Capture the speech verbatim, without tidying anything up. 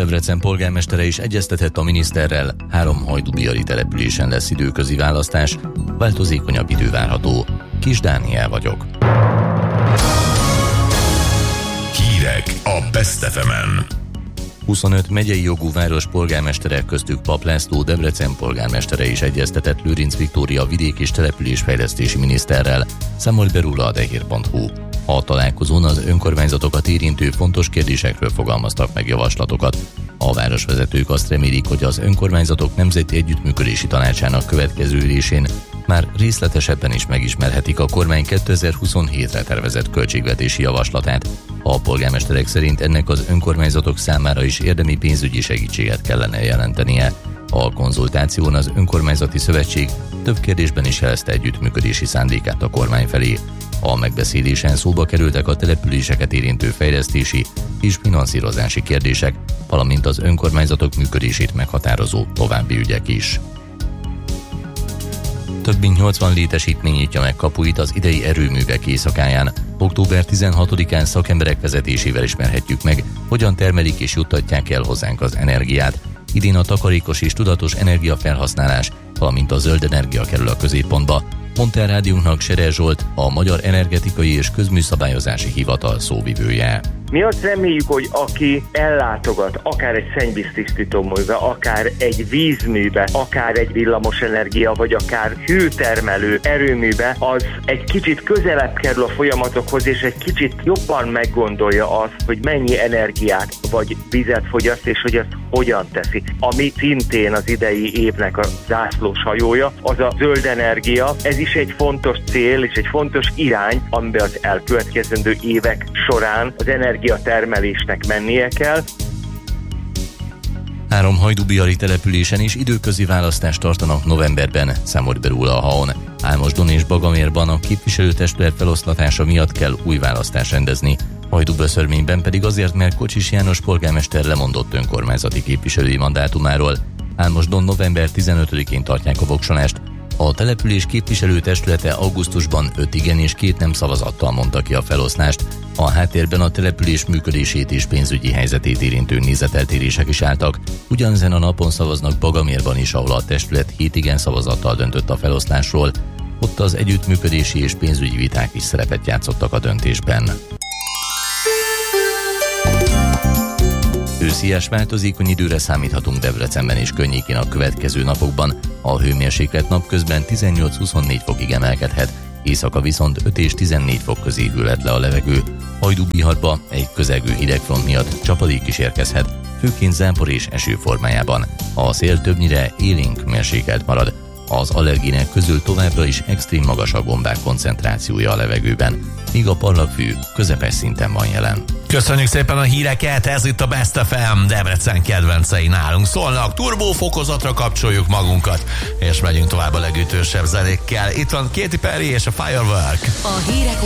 Debrecen polgármestere is egyeztetett a miniszterrel, három hajdúbihari településen lesz időközi választás, változékonyabb idő várható. Kis Dániel vagyok. Hírek a Best ef emen. huszonöt megyei jogú város polgármesterek, köztük Pap László Debrecen polgármestere is egyeztetett Lőrinc Viktória vidék- és településfejlesztési miniszterrel, számolt be róla a dehír pont hu. A találkozón az önkormányzatokat érintő fontos kérdésekről fogalmaztak meg javaslatokat. A városvezetők azt remélik, hogy az önkormányzatok nemzeti együttműködési tanácsának következő ülésén már részletesebben is megismerhetik a kormány kétezer-huszonhétre tervezett költségvetési javaslatát. A polgármesterek szerint ennek az önkormányzatok számára is érdemi pénzügyi segítséget kellene jelentenie. A konzultáción az önkormányzati szövetség több kérdésben is jelezte együttműködési szándékát a kormány felé. A megbeszélésen szóba kerültek a településeket érintő fejlesztési és finanszírozási kérdések, valamint az önkormányzatok működését meghatározó további ügyek is. Több mint nyolcvan létesítmény nyitja meg kapuit az idei erőművek éjszakáján. október tizenhatodikán szakemberek vezetésével ismerhetjük meg, hogyan termelik és juttatják el hozzánk az energiát. Idén a takarékos és tudatos energiafelhasználás, valamint a zöld energia kerül a középpontba, mondta el rádiónknak Serer Zsolt, a Magyar Energetikai és Közműszabályozási Hivatal szóvivője. Mi azt reméljük, hogy aki ellátogat akár egy szennyvíztisztítóműbe, akár egy vízműbe, akár egy villamosenergia, vagy akár hőtermelő erőműbe, az egy kicsit közelebb kerül a folyamatokhoz, és egy kicsit jobban meggondolja azt, hogy mennyi energiát vagy vizet fogyaszt, és hogy ezt hogyan teszi. Ami szintén az idei évnek a zászlós hajója, az a zöld energia. Ez is egy fontos cél, és egy fontos irány, amiben az elkövetkezendő évek során az energiatermelésnek mennie kell. Három hajdúbihari településen is időközi választást tartanak novemberben, számolt be róla a há o en. Álmosdon és Bagamérban a képviselőtestület feloszlatása miatt kell új választást rendezni. Hajdúböszörményben pedig azért, mert Kocsis János polgármester lemondott önkormányzati képviselői mandátumáról. Álmosdon november tizenötödikén tartják a voksolást. A település képviselőtestülete augusztusban öt igen és két nem szavazattal mondta ki a feloszlást. A háttérben a település működését és pénzügyi helyzetét érintő nézeteltérések is álltak. Ugyanezen a napon szavaznak Bagamérban is, ahol a testület hét igen szavazattal döntött a feloszlásról. Ott az együttműködési és pénzügyi viták is szerepet játszottak a döntésben. Őszies változékony időre számíthatunk Debrecenben és környékén a következő napokban. A hőmérséklet napközben tizennyolc-huszonnégy fokig emelkedhet, éjszaka viszont öt és tizennégy fok közé hűlhet le a levegő. Hajdúbiharba egy közelgő hidegfront miatt csapadék is érkezhet, főként zápor és eső formájában. A szél többnyire élénk mérsékelt marad. Az allergének közül továbbra is extrém magas a gombák koncentrációja a levegőben, míg a parlagfű közepes szinten van jelen. Köszönjük szépen a híreket, ez itt a Best ef em, Debrecen kedvencei nálunk szólnak, turbófokozatra kapcsoljuk magunkat, és megyünk tovább a legütősebb zenékkel. Itt van Katy Perry és a Firework. A hírek